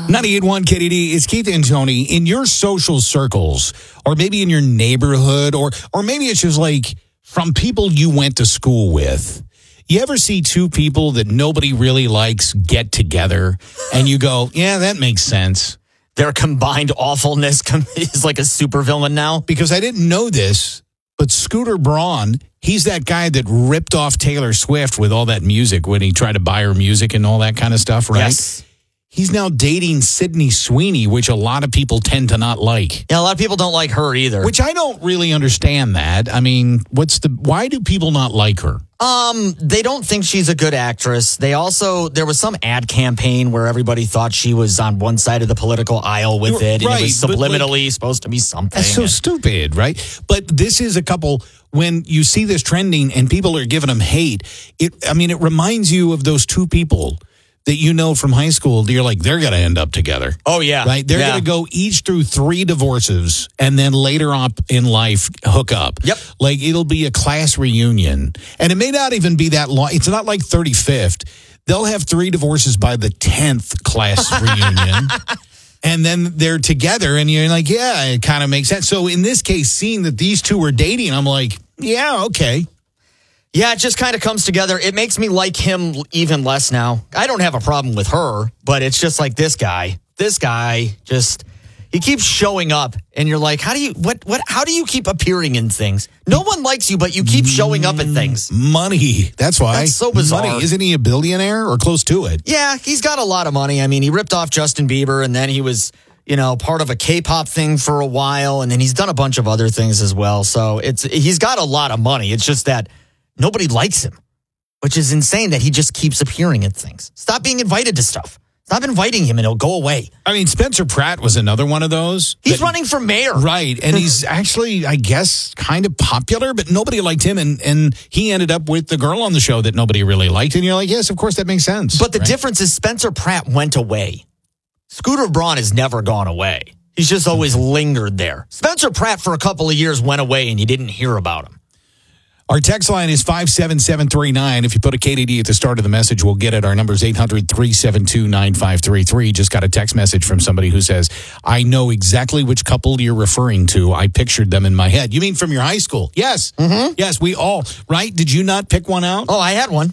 98.1 KDD, it's Keith and Tony. In your social circles, or maybe in your neighborhood, or maybe it's just like from people you went to school with, you ever see two people that nobody really likes get together, and you go, yeah, that makes sense. Their combined awfulness is like a supervillain now. Because I didn't know this, but Scooter Braun, he's that guy that ripped off Taylor Swift with all that music when he tried to buy her music and all that kind of stuff, right? Yes. He's now dating Sydney Sweeney, which a lot of people tend to not like. Yeah, a lot of people don't like her either. Which I don't really understand that. I mean, why do people not like her? They don't think she's a good actress. There was some ad campaign where everybody thought she was on one side of the political aisle with it. Right, and it was subliminally supposed to be something. That's so stupid, right? But this is a couple, when you see this trending and people are giving them hate, it reminds you of those two people that you know from high school. You're like, they're going to end up together. Oh, yeah. Right? They're going to go each through 3 divorces and then later up in life hook up. Yep. Like, it'll be a class reunion. And it may not even be that long. It's not like 35th. They'll have 3 divorces by the 10th class reunion. And then they're together and you're like, yeah, it kind of makes sense. So in this case, seeing that these two are dating, I'm like, yeah, okay. Yeah, it just kind of comes together. It makes me like him even less now. I don't have a problem with her, but it's just like this guy just, he keeps showing up and you're like, how do you keep appearing in things? No one likes you, but you keep showing up at things. Money. That's why. That's so bizarre. Money. Isn't he a billionaire or close to it? Yeah, he's got a lot of money. I mean, he ripped off Justin Bieber and then he was, part of a K-pop thing for a while. And then he's done a bunch of other things as well. So he's got a lot of money. It's just that nobody likes him, which is insane that he just keeps appearing at things. Stop being invited to stuff. Stop inviting him and he'll go away. I mean, Spencer Pratt was another one of those. He's running for mayor. Right. And he's actually, I guess, kind of popular, but nobody liked him. And he ended up with the girl on the show that nobody really liked. And you're like, yes, of course, that makes sense. But the difference is Spencer Pratt went away. Scooter Braun has never gone away. He's just always lingered there. Spencer Pratt for a couple of years went away and you didn't hear about him. Our text line is 57739. If you put a KDD at the start of the message, we'll get it. Our number is 800-372-9533. Just got a text message from somebody who says, I know exactly which couple you're referring to. I pictured them in my head. You mean from your high school? Yes. Mm-hmm. Yes, we all, right? Did you not pick one out? Oh, I had one.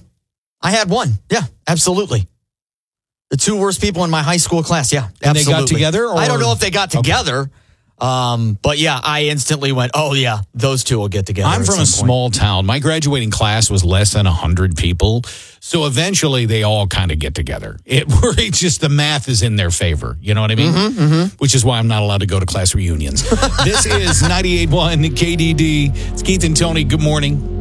Yeah, absolutely. The 2 worst people in my high school class. Yeah, absolutely. And they got together? Or? I don't know if they got together. But yeah, I instantly went, oh yeah, those 2 will get together. I'm from a small town. My graduating class was less than 100 people. So eventually they all kind of get together. It's just the math is in their favor. You know what I mean? Mm-hmm, mm-hmm. Which is why I'm not allowed to go to class reunions. This is 98.1 KDD. It's Keith and Tony. Good morning.